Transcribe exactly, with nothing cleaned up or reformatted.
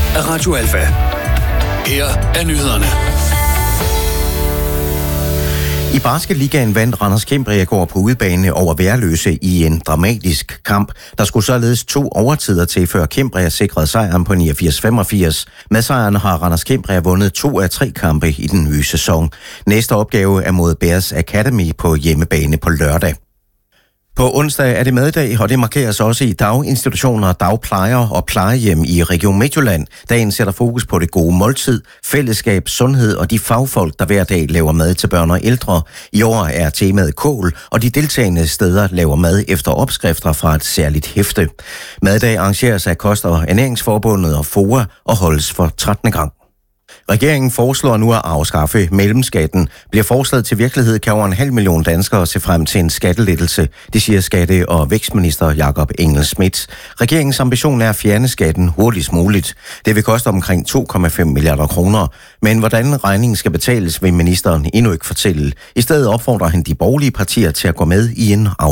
af Radio Alfa. Her er nyhederne. I Basketligaen vandt Randers Cambria går på udebane over Værløse i en dramatisk kamp. Der skulle således to overtider til, før Cambria sikrede sejren på niogfirs femogfirs. Med sejren har Randers Cambria vundet to af tre kampe i den nye sæson. Næste opgave er mod Bears Academy på hjemmebane på lørdag. På onsdag er det maddag, og det markeres også i daginstitutioner, dagplejer og plejehjem i Region Midtjylland. Dagen sætter fokus på det gode måltid, fællesskab, sundhed og de fagfolk, der hver dag laver mad til børn og ældre. I år er temaet kål, og de deltagende steder laver mad efter opskrifter fra et særligt hæfte. Maddag arrangeres af Kost- og Ernæringsforbundet og F O A og holdes for trettende gang. Regeringen foreslår nu at afskaffe mellemskatten. Bliver forslaget til virkelighed, kan over en halv million danskere se frem til en skattelettelse. Det siger skatte- og vækstminister Jakob Engel-Schmidt. Regeringens ambition er at fjerne skatten hurtigst muligt. Det vil koste omkring to komma fem milliarder kroner. Men hvordan regningen skal betales, vil ministeren endnu ikke fortælle. I stedet opfordrer han de borgerlige partier til at gå med i en